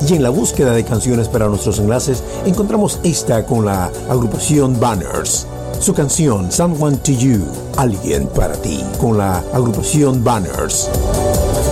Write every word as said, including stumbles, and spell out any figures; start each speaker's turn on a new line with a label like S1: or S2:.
S1: Y en la búsqueda de canciones para nuestros enlaces, encontramos esta con la agrupación Banners. Su canción Someone to You, Alguien para ti, con la agrupación Banners.